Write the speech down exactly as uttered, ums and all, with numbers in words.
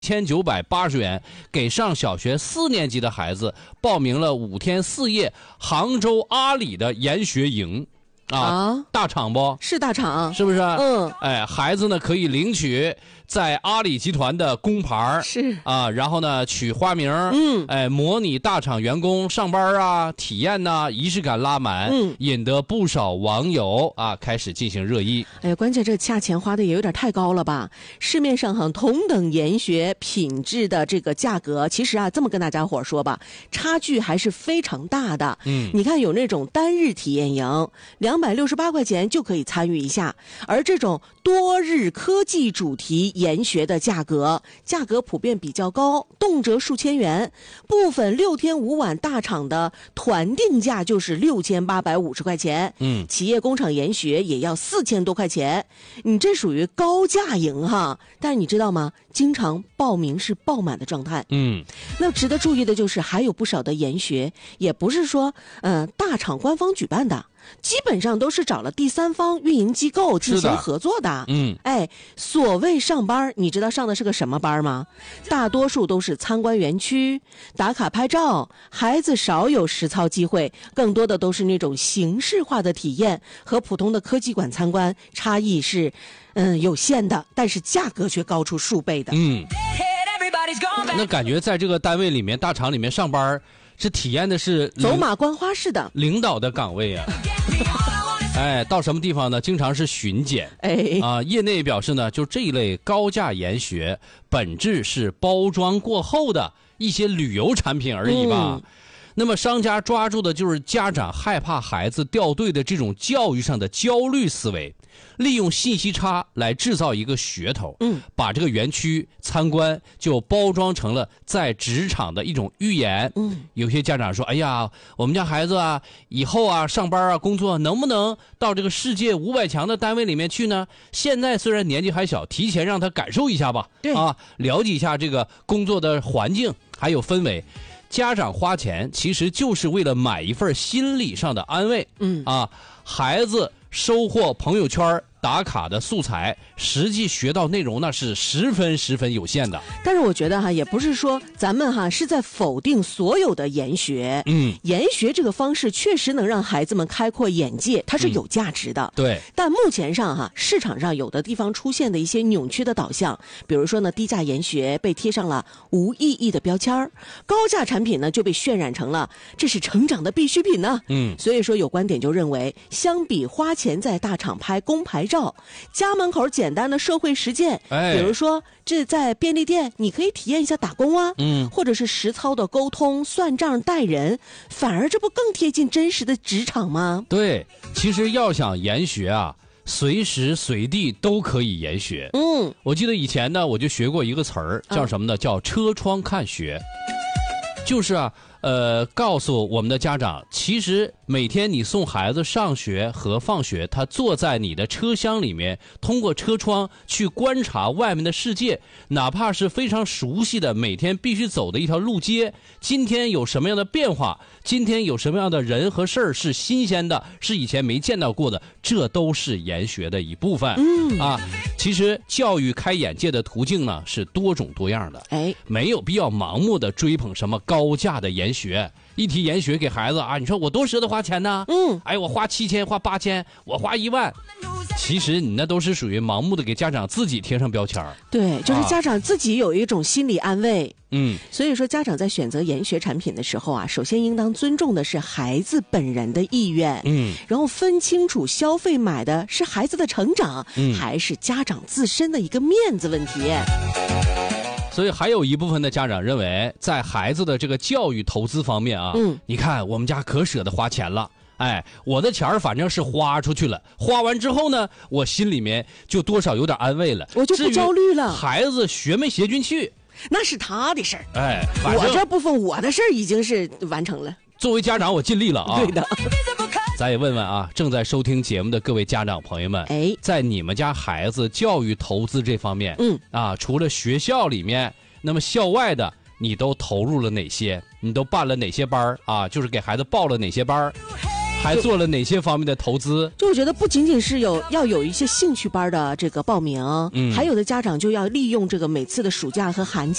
千九百八十元，给上小学四年级的孩子报名了五天四夜杭州阿里的研学营。啊, 啊，大厂不是大厂， 是不是？ 嗯， 哎，孩子呢可以领取在阿里集团的工牌， 是啊，然后呢取花名， 嗯， 哎，模拟大厂员工上班啊，体验呐、啊，仪式感拉满， 嗯， 引得不少网友啊开始进行热议。 哎呀，关键这价钱花的也有点太高了吧？市面上哈同等研学品质的这个价格，其实啊，这么跟大家伙说吧，差距还是非常大的。 嗯， 你看有那种单日体验营，两百六十八块钱就可以参与一下，而这种多日科技主题研学的价格，价格普遍比较高，动辄数千元。部分六天五晚大厂的团定价就是六千八百五十块钱， 嗯， 企业工厂研学也要四千多块钱，你这属于高价营哈。但是你知道吗？经常报名是爆满的状态。 嗯， 那值得注意的就是，还有不少的研学也不是说，呃，大厂官方举办的。基本上都是找了第三方运营机构进行合作的。 嗯， 哎，所谓上班，你知道上的是个什么班吗？大多数都是参观园区、打卡拍照，孩子少有实操机会，更多的都是那种形式化的体验，和普通的科技馆参观差异是，嗯，有限的，但是价格却高出数倍的。 嗯，那感觉在这个单位里面、大厂里面上班。是体验的是走马观花式的领导的岗位啊，哎，到什么地方呢？经常是巡检， 哎啊，业内表示呢，就这一类高价研学，本质是包装过后的一些旅游产品而已吧。嗯，那么商家抓住的就是家长害怕孩子掉队的这种教育上的焦虑思维，利用信息差来制造一个噱头， 嗯， 把这个园区参观就包装成了在职场的一种预言。 嗯， 有些家长说：“哎呀，我们家孩子啊，以后啊上班啊工作能不能到这个世界五百强的单位里面去呢？现在虽然年纪还小，提前让他感受一下吧， 对啊，了解一下这个工作的环境还有氛围。”家长花钱其实就是为了买一份心理上的安慰。 嗯啊，孩子收获朋友圈打卡的素材，实际学到内容那是十分十分有限的。 但是我觉得哈，也不是说咱们哈是在否定所有的研学。 嗯， 研学这个方式确实能让孩子们开阔眼界，它是有价值的。 嗯、对。 但目前上哈，市场上有的地方出现的一些扭曲的导向，比如说呢，低价研学被贴上了无意义的标签儿，高价产品呢就被渲染成了这是成长的必需品呢。 嗯， 所以说有观点就认为，相比花钱在大厂拍工牌照，家门口简单的社会实践， 哎， 比如说这在便利店你可以体验一下打工啊， 嗯， 或者是实操的沟通、算账、带人，反而这不更贴近真实的职场吗？ 对，其实要想研学啊，随时随地都可以研学。 嗯， 我记得以前呢，我就学过一个词儿，叫什么呢？嗯、叫车窗看学，就是啊。呃，告诉我们的家长，其实每天你送孩子上学和放学，他坐在你的车厢里面，通过车窗去观察外面的世界，哪怕是非常熟悉的每天必须走的一条路街，今天有什么样的变化，今天有什么样的人和事儿是新鲜的，是以前没见到过的，这都是研学的一部分。 嗯啊，其实教育开眼界的途径呢是多种多样的， 哎， 没有必要盲目的追捧什么高价的研学。一提研学给孩子啊，你说我多舍得花钱呢？ 嗯， 哎，我花七千，花八千，我花一万，其实你那都是属于盲目的给家长自己贴上标签。 对，就是家长自己有一种心理安慰。 嗯， 所以说家长在选择研学产品的时候啊，首先应当尊重的是孩子本人的意愿， 嗯， 然后分清楚消费买的是孩子的成长， 嗯， 还是家长自身的一个面子问题。 所以还有一部分的家长认为，在孩子的这个教育投资方面啊， 嗯， 你看我们家可舍得花钱了，哎，我的钱儿反正是花出去了，花完之后呢，我心里面就多少有点安慰了， 我就不焦虑了。 孩子学没学进去， 那是他的事儿， 哎， 我这部分我的事儿已经是完成了。 作为家长，我尽力了啊。 对的。 咱也问问啊，正在收听节目的各位家长朋友们， 哎， 在你们家孩子教育投资这方面， 嗯啊，除了学校里面，那么校外的你都投入了哪些？你都办了哪些班啊？就是给孩子报了哪些班？ 还做了哪些方面的投资？ 就我觉得不仅仅是有要有一些兴趣班的这个报名， 嗯， 还有的家长就要利用这个每次的暑假和寒假。